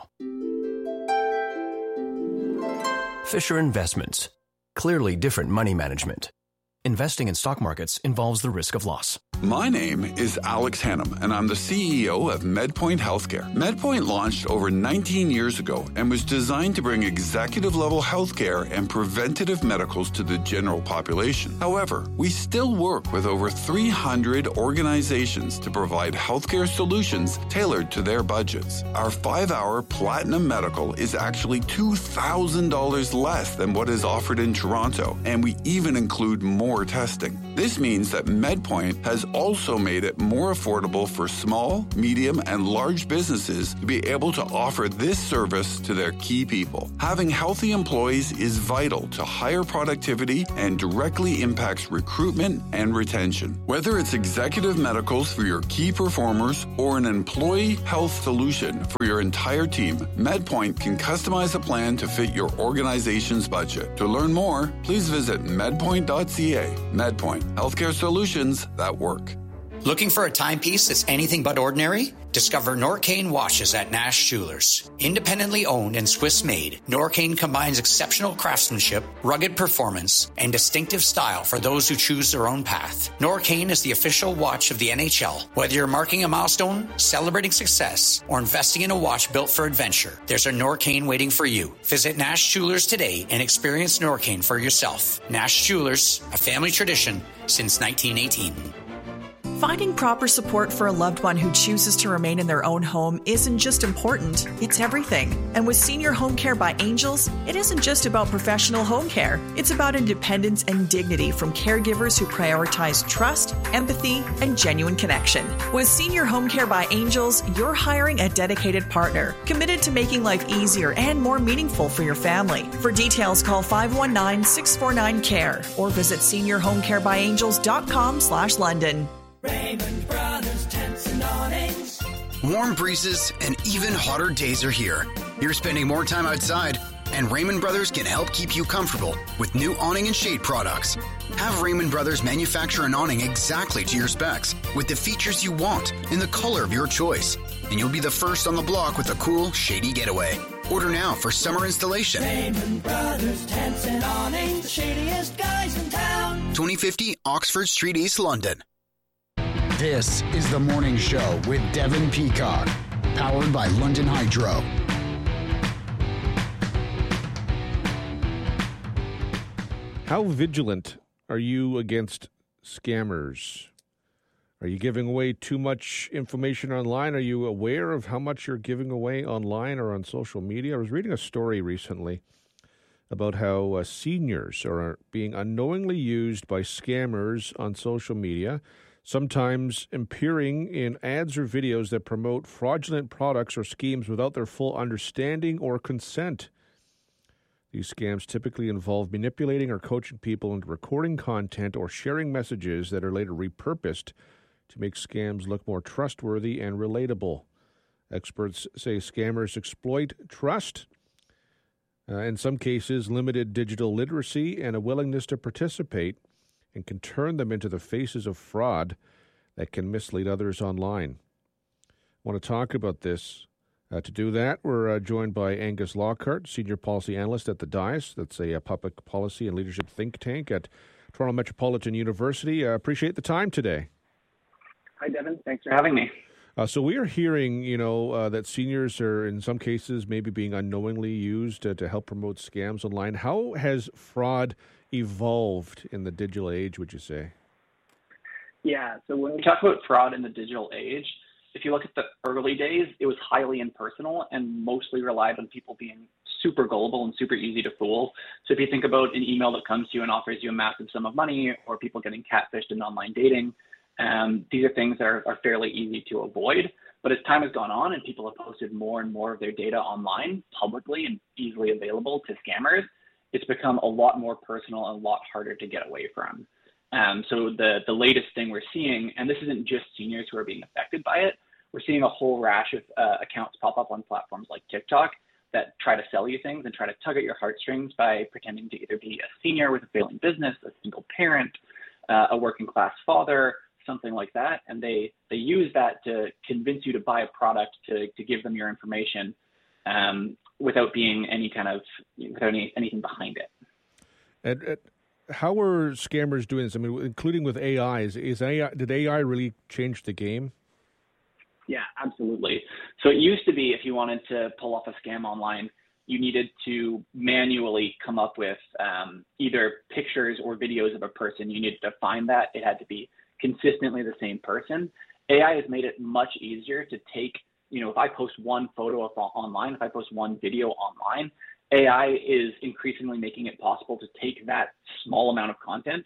Fisher Investments. Clearly different money management. Investing in stock markets involves the risk of loss. My name is Alex Hannum, and I'm the C E O of MedPoint Healthcare. MedPoint launched over nineteen years ago and was designed to bring executive-level healthcare and preventative medicals to the general population. However, we still work with over three hundred organizations to provide healthcare solutions tailored to their budgets. Our five-hour Platinum Medical is actually two thousand dollars less than what is offered in Toronto, and we even include more more testing. This means that MedPoint has also made it more affordable for small, medium, and large businesses to be able to offer this service to their key people. Having healthy employees is vital to higher productivity and directly impacts recruitment and retention. Whether it's executive medicals for your key performers or an employee health solution for your entire team, MedPoint can customize a plan to fit your organization's budget. To learn more, please visit medpoint dot c a. MedPoint, healthcare solutions that work. Looking for a timepiece that's anything but ordinary? Discover Norcane watches at Nash Jewelers. Independently owned and Swiss-made, Norcane combines exceptional craftsmanship, rugged performance, and distinctive style for those who choose their own path. Norcane is the official watch of the N H L. Whether you're marking a milestone, celebrating success, or investing in a watch built for adventure, there's a Norcane waiting for you. Visit Nash Jewelers today and experience Norcane for yourself. Nash Jewelers, a family tradition since nineteen eighteen. Finding proper support for a loved one who chooses to remain in their own home isn't just important, it's everything. And with Senior Home Care by Angels, it isn't just about professional home care. It's about independence and dignity from caregivers who prioritize trust, empathy, and genuine connection. With Senior Home Care by Angels, you're hiring a dedicated partner, committed to making life easier and more meaningful for your family. For details, call five one nine, six four nine, C A R E or visit senior home care by angels dot com slash London. Raymond Brothers Tents and Awnings. Warm breezes and even hotter days are here. You're spending more time outside, and Raymond Brothers can help keep you comfortable with new awning and shade products. Have Raymond Brothers manufacture an awning exactly to your specs with the features you want in the color of your choice, and you'll be the first on the block with a cool, shady getaway. Order now for summer installation. Raymond Brothers Tents and Awnings, the shadiest guys in town. twenty fifty Oxford Street, East London. This is The Morning Show with Devin Peacock, powered by London Hydro. How vigilant are you against scammers? Are you giving away too much information online? Are you aware of how much you're giving away online or on social media? I was reading a story recently about how uh, seniors are being unknowingly used by scammers on social media, sometimes appearing in ads or videos that promote fraudulent products or schemes without their full understanding or consent. These scams typically involve manipulating or coaching people into recording content or sharing messages that are later repurposed to make scams look more trustworthy and relatable. Experts say scammers exploit trust, uh, in some cases limited digital literacy, and a willingness to participate, and can turn them into the faces of fraud that can mislead others online. I want to talk about this. Uh, to do that, we're uh, joined by Angus Lockhart, Senior Policy Analyst at the D I S. That's a, a public policy and leadership think tank at Toronto Metropolitan University. I uh, appreciate the time today. Hi, Devin. Thanks for having me. Uh, so we are hearing, you know, uh, that seniors are in some cases maybe being unknowingly used uh, to help promote scams online. How has fraud evolved in the digital age, would you say? Yeah, so when we talk about fraud in the digital age, if you look at the early days, it was highly impersonal and mostly relied on people being super gullible and super easy to fool. So if you think about an email that comes to you and offers you a massive sum of money, or people getting catfished in online dating, um, these are things that are, are fairly easy to avoid. But as time has gone on and people have posted more and more of their data online publicly and easily available to scammers, it's become a lot more personal and a lot harder to get away from. Um, so the, the latest thing we're seeing, and this isn't just seniors who are being affected by it, we're seeing a whole rash of uh, accounts pop up on platforms like TikTok that try to sell you things and try to tug at your heartstrings by pretending to either be a senior with a failing business, a single parent, uh, a working class father, something like that. And they, they use that to convince you to buy a product, to, to give them your information, um, without being any kind of, without any, anything behind it. And, and how are scammers doing this? I mean, including with A I, is, is A I, did A I really change the game? Yeah, absolutely. So it used to be if you wanted to pull off a scam online, you needed to manually come up with um, either pictures or videos of a person. You needed to find that. It had to be consistently the same person. A I has made it much easier to take, you know, if I post one photo of, online, if I post one video online, A I is increasingly making it possible to take that small amount of content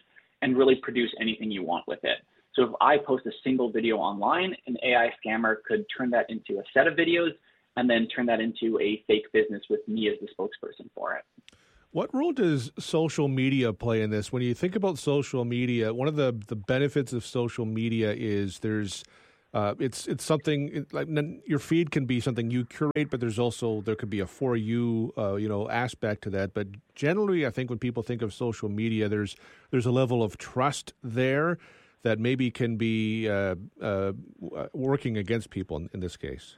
and really produce anything you want with it. So if I post a single video online, an A I scammer could turn that into a set of videos and then turn that into a fake business with me as the spokesperson for it. What role does social media play in this? When you think about social media, one of the, the benefits of social media is there's uh, it's it's something it, like your feed can be something you curate, but there's also there could be a for you uh, you know aspect to that. But generally, I think when people think of social media, there's there's a level of trust there that maybe can be uh, uh, working against people in, in this case.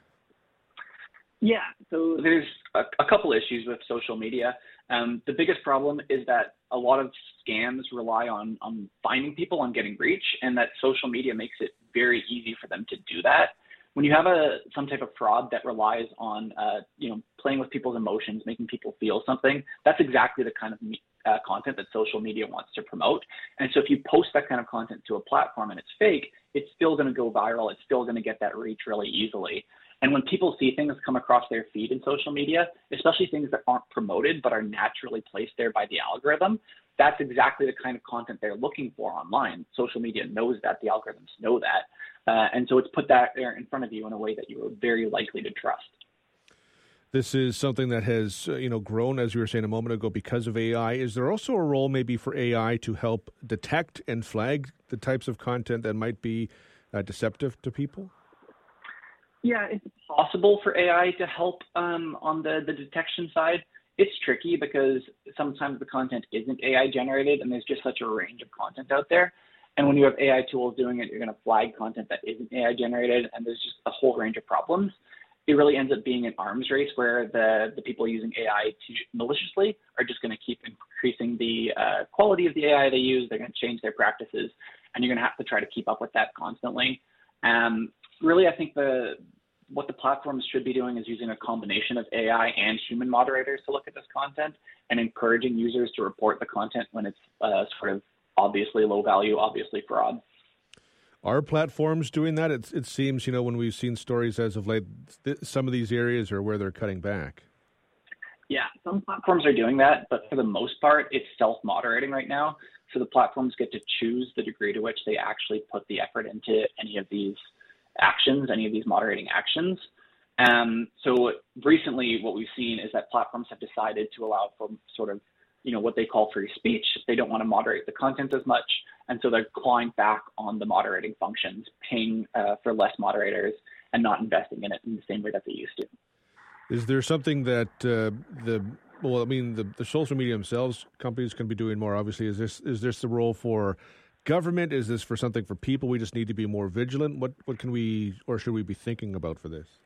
Yeah, so there's a, a couple issues with social media. Um, the biggest problem is that a lot of scams rely on, on finding people, on getting reach, and that social media makes it very easy for them to do that. When you have a some type of fraud that relies on uh, you know playing with people's emotions, making people feel something, that's exactly the kind of uh, content that social media wants to promote. And so if you post that kind of content to a platform and it's fake, it's still going to go viral. It's still going to get that reach really easily. And when people see things come across their feed in social media, especially things that aren't promoted but are naturally placed there by the algorithm, that's exactly the kind of content they're looking for online. Social media knows that, the algorithms know that. Uh, and so it's put that there in front of you in a way that you are very likely to trust. This is something that has, uh, you know, grown, as you were saying a moment ago, because of A I. Is there also a role maybe for A I to help detect and flag the types of content that might be uh, deceptive to people? Yeah, it's possible for A I to help um, on the, the detection side. It's tricky because sometimes the content isn't A I generated and there's just such a range of content out there. And when you have A I tools doing it, you're going to flag content that isn't A I generated, and there's just a whole range of problems. It really ends up being an arms race where the, the people using A I to maliciously are just going to keep increasing the uh, quality of the A I they use. They're going to change their practices, and you're going to have to try to keep up with that constantly. Um, really, I think the what the platforms should be doing is using a combination of A I and human moderators to look at this content and encouraging users to report the content when it's uh, sort of obviously low value, obviously fraud. Are platforms doing that? It, it seems, you know, when we've seen stories as of late, th- some of these areas are where they're cutting back. Yeah, some platforms are doing that, but for the most part, it's self-moderating right now. So the platforms get to choose the degree to which they actually put the effort into any of these actions, any of these moderating actions. Um, so recently what we've seen is that platforms have decided to allow for sort of, you know, what they call free speech. They don't want to moderate the content as much. And so they're clawing back on the moderating functions, paying uh, for less moderators and not investing in it in the same way that they used to. Is there something that uh, the, well, I mean, the, the social media themselves, companies can be doing more, obviously. Is this, is this the role for government? Is this for something for people? We just need to be more vigilant. What what can we or should we be thinking about for this?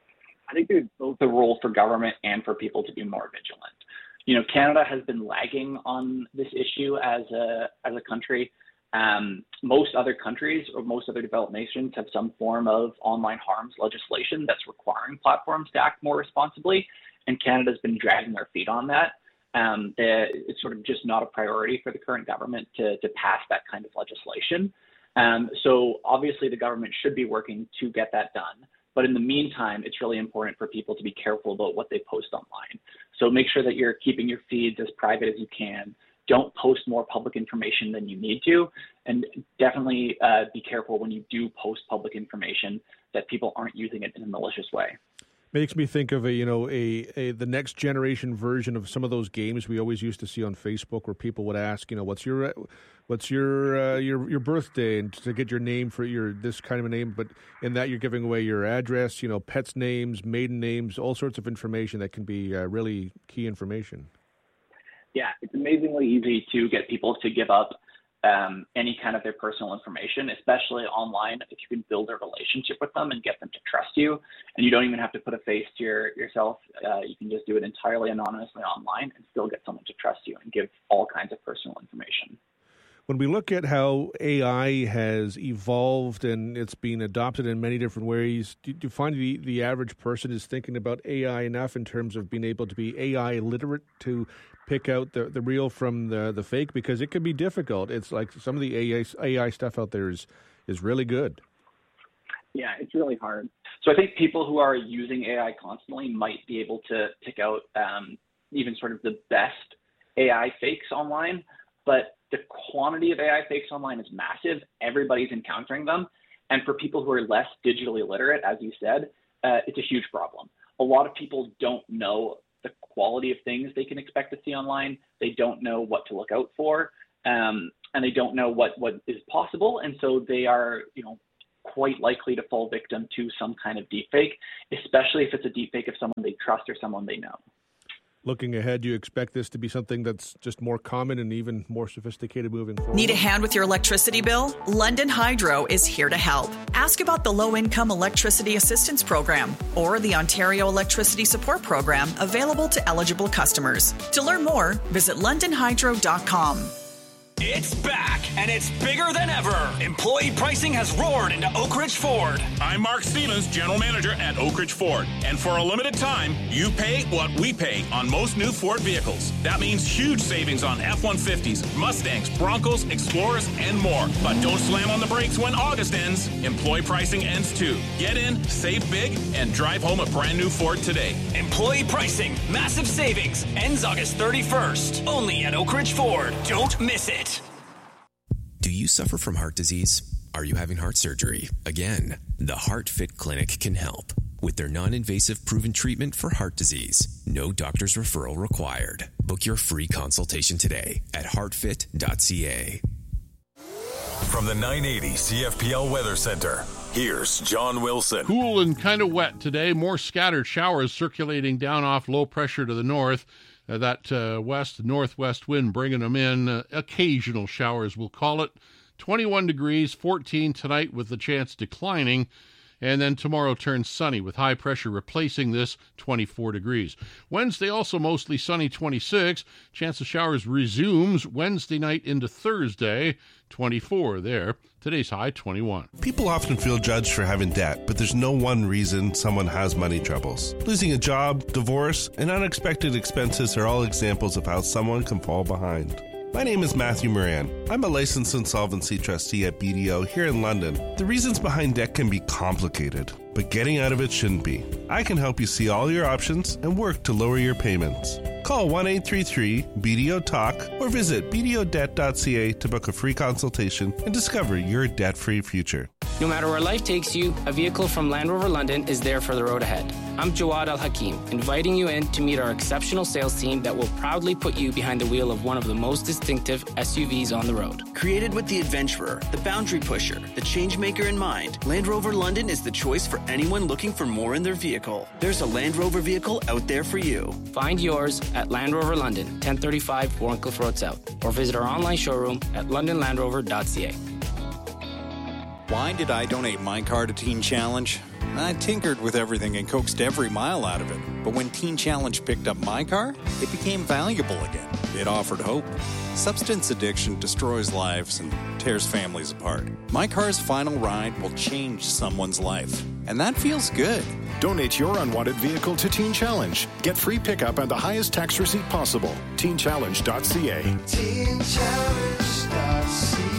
I think there's both a role for government and for people to be more vigilant. You know, Canada has been lagging on this issue as a as a country. Um, most other countries or most other developed nations have some form of online harms legislation that's requiring platforms to act more responsibly, and Canada's been dragging their feet on that. Um, the, it's sort of just not a priority for the current government to, to pass that kind of legislation. Um, so obviously the government should be working to get that done. But in the meantime, it's really important for people to be careful about what they post online. So make sure that you're keeping your feeds as private as you can. Don't post more public information than you need to. And definitely uh, be careful when you do post public information that people aren't using it in a malicious way. Makes me think of a you know a, a the next generation version of some of those games we always used to see on Facebook, where people would ask, you know, what's your what's your uh, your your birthday, and to get your name for your this kind of a name, but in that you're giving away your address, you know, pets' names, maiden names, all sorts of information that can be uh, really key information. Yeah, it's amazingly easy to get people to give up Um, any kind of their personal information, especially online, if you can build a relationship with them and get them to trust you. And you don't even have to put a face to your, yourself. Uh, you can just do it entirely anonymously online and still get someone to trust you and give all kinds of personal information. When we look at how A I has evolved and it's been adopted in many different ways, do you find the, the average person is thinking about A I enough in terms of being able to be A I literate to pick out the, the real from the, the fake? Because it can be difficult. It's like some of the A I, A I stuff out there is, is really good. Yeah, it's really hard. So I think people who are using A I constantly might be able to pick out um, even sort of the best A I fakes online, but the quantity of A I fakes online is massive. Everybody's encountering them. And for people who are less digitally literate, as you said, uh, it's a huge problem. A lot of people don't know the quality of things they can expect to see online. They don't know what to look out for, um, and they don't know what, what is possible. And so they are, you know, quite likely to fall victim to some kind of deepfake, especially if it's a deepfake of someone they trust or someone they know. Looking ahead, do you expect this to be something that's just more common and even more sophisticated moving forward? Need a hand with your electricity bill? London Hydro is here to help. Ask about the Low-Income Electricity Assistance Program or the Ontario Electricity Support Program available to eligible customers. To learn more, visit london hydro dot com. It's back, and it's bigger than ever. Employee pricing has roared into Oak Ridge Ford. I'm Mark Stevens, General Manager at Oak Ridge Ford. And for a limited time, you pay what we pay on most new Ford vehicles. That means huge savings on F one fifties, Mustangs, Broncos, Explorers, and more. But don't slam on the brakes when August ends. Employee pricing ends too. Get in, save big, and drive home a brand new Ford today. Employee pricing, massive savings, ends August thirty-first. Only at Oak Ridge Ford. Don't miss it. Do you suffer from heart disease? Are you having heart surgery? Again, the HeartFit Clinic can help with their non-invasive proven treatment for heart disease. No doctor's referral required. Book your free consultation today at heart fit dot c a. From the nine eighty C F P L Weather Center, here's John Wilson. Cool and kind of wet today. More scattered showers circulating down off low pressure to the north. Uh, that uh, west-northwest wind bringing them in. Uh, occasional showers, we'll call it. twenty-one degrees, fourteen tonight with the chance declining. And then tomorrow turns sunny with high pressure replacing this, twenty-four degrees. Wednesday also mostly sunny, twenty-six. Chance of showers resumes Wednesday night into Thursday, twenty-four there. Today's high, twenty-one. People often feel judged for having debt, but there's no one reason someone has money troubles. Losing a job, divorce, and unexpected expenses are all examples of how someone can fall behind. My name is Matthew Moran. I'm a licensed insolvency trustee at B D O here in London. The reasons behind debt can be complicated, but getting out of it shouldn't be. I can help you see all your options and work to lower your payments. Call one eight three three B D O talk or visit b d o debt dot c a to book a free consultation and discover your debt-free future. No matter where life takes you, a vehicle from Land Rover London is there for the road ahead. I'm Jawad Al-Hakim, inviting you in to meet our exceptional sales team that will proudly put you behind the wheel of one of the most distinctive S U Vs on the road. Created with the adventurer, the boundary pusher, the change maker in mind, Land Rover London is the choice for anyone looking for more in their vehicle. There's a Land Rover vehicle out there for you. Find yours at Land Rover London, ten thirty-five Warncliffe Road South, or visit our online showroom at london land rover dot c a. Why did I donate my car to Teen Challenge? I tinkered with everything and coaxed every mile out of it. But when Teen Challenge picked up my car, it became valuable again. It offered hope. Substance addiction destroys lives and tears families apart. My car's final ride will change someone's life. And that feels good. Donate your unwanted vehicle to Teen Challenge. Get free pickup and the highest tax receipt possible. teen challenge dot c a. teen challenge dot c a.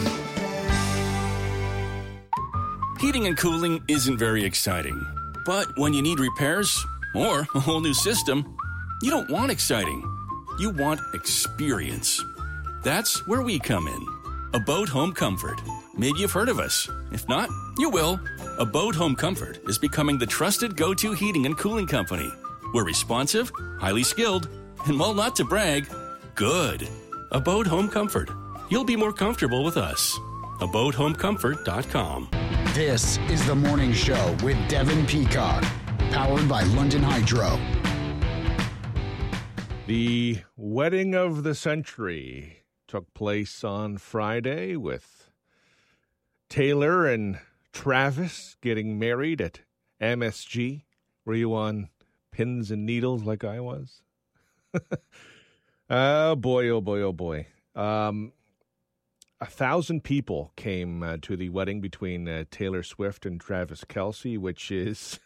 Heating and cooling isn't very exciting. But when you need repairs or a whole new system, you don't want exciting. You want experience. That's where we come in. Abode Home Comfort. Maybe you've heard of us. If not, you will. Abode Home Comfort is becoming the trusted go-to heating and cooling company. We're responsive, highly skilled, and while not to brag, good. Abode Home Comfort. You'll be more comfortable with us. abode home comfort dot com. This is the morning show with Devin Peacock, powered by London Hydro. The wedding of the century took place on Friday with Taylor and Travis getting married at M S G. Were you on pins and needles like I was? Oh, boy, oh, boy, oh, boy. Um, a thousand people came uh, to the wedding between uh, Taylor Swift and Travis Kelce, which is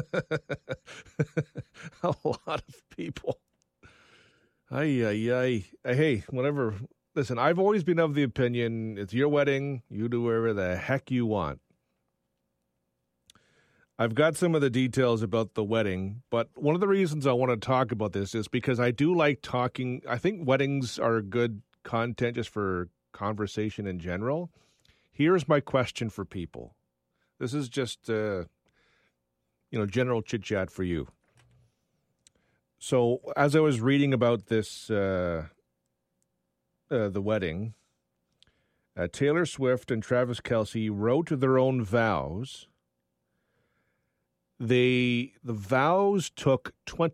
a lot of people. Ay, ay, ay. Hey, whatever. Listen, I've always been of the opinion, it's your wedding, you do whatever the heck you want. I've got some of the details about the wedding, but one of the reasons I want to talk about this is because I do like talking. I think weddings are good content just for conversation in general. Here's my question for people. This is just, uh, you know, general chit-chat for you. So as I was reading about this, uh, uh, the wedding, uh, Taylor Swift and Travis Kelce wrote their own vows. They the vows took twenty